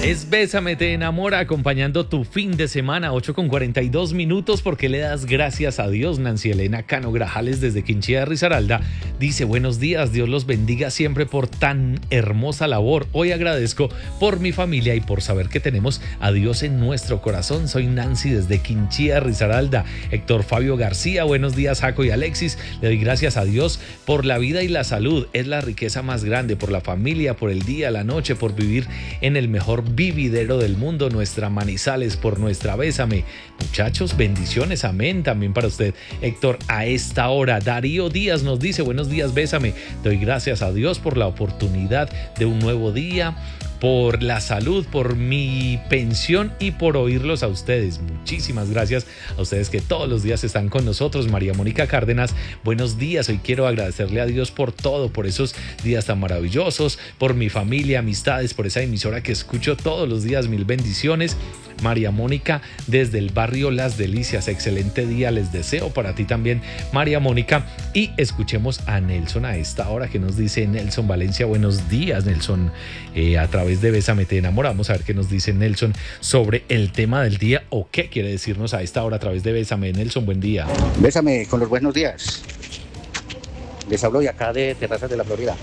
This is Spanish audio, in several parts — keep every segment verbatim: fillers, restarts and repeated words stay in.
Es Bésame te enamora, acompañando tu fin de semana, ocho con cuarenta y dos minutos. ¿Por qué le das gracias a Dios? Nancy Elena Cano Grajales desde Quinchía de Risaralda dice: buenos días, Dios los bendiga siempre por tan hermosa labor. Hoy agradezco por mi familia y por saber que tenemos a Dios en nuestro corazón. Soy Nancy desde Quinchía de Risaralda. Héctor Fabio García: buenos días, Jaco y Alexis. Le doy gracias a Dios por la vida y la salud. Es la riqueza más grande, por la familia, por el día, la noche, por vivir en el mejor vividero del mundo, nuestra Manizales, por nuestra Bésame. Muchachos, bendiciones, amén, también para usted, Héctor, a esta hora. Darío Díaz nos dice: buenos días, Bésame. Doy gracias a Dios por la oportunidad de un nuevo día, por la salud, por mi pensión y por oírlos a ustedes. Muchísimas gracias a ustedes que todos los días están con nosotros. María Mónica Cárdenas: buenos días, hoy quiero agradecerle a Dios por todo, por esos días tan maravillosos, por mi familia, amistades, por esa emisora que escucho todos los días. Mil bendiciones. María Mónica desde el barrio Las Delicias, excelente día les deseo para ti también, María Mónica. Y escuchemos a Nelson a esta hora. Que nos dice Nelson Valencia? Buenos días, Nelson, eh, a través de Bésame te enamora. Vamos a ver qué nos dice Nelson sobre el tema del día, o qué quiere decirnos a esta hora a través de Bésame. Nelson, buen día. Bésame con los buenos días. Les hablo de acá de Terrazas de la Florida.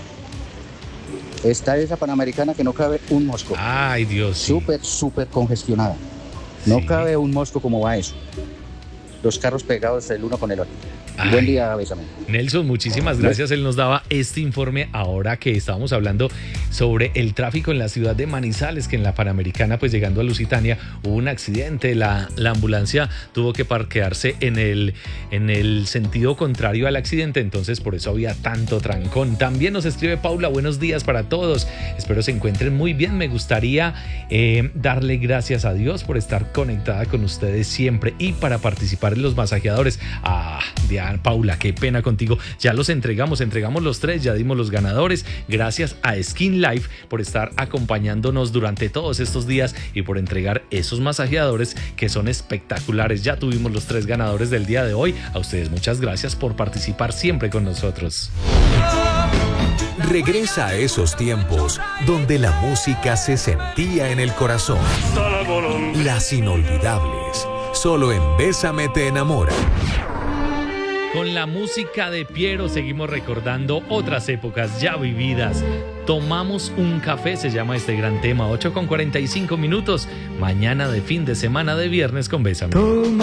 Esta es esa Panamericana que no cabe un mosco. Ay, Dios. Súper, sí. súper congestionada. No sí. cabe un mosco. ¿Cómo va eso? Los carros pegados el uno con el otro. Ay, buen día, Bésame. Nelson, muchísimas gracias. Él nos daba este informe ahora que estábamos hablando sobre el tráfico en la ciudad de Manizales, que en la Panamericana, pues llegando a Lusitania, hubo un accidente. La, la ambulancia tuvo que parquearse en el, en el sentido contrario al accidente, entonces por eso había tanto trancón. También nos escribe Paula: buenos días para todos. Espero se encuentren muy bien. Me gustaría eh, darle gracias a Dios por estar conectada con ustedes siempre y para participar en los masajeadores. Ah, Diana, Paula, qué pena contigo. Ya los entregamos, entregamos los tres, ya dimos los ganadores. Gracias a Skin Life por estar acompañándonos durante todos estos días y por entregar esos masajeadores que son espectaculares. Ya tuvimos los tres ganadores del día de hoy. A ustedes muchas gracias por participar siempre con nosotros. Regresa a esos tiempos donde la música se sentía en el corazón. Las inolvidables, solo en Bésame te enamora. Con la música de Piero seguimos recordando otras épocas ya vividas. Tomamos un café, se llama este gran tema. Ocho con cuarenta y cinco minutos. Mañana de fin de semana de viernes con Bésame.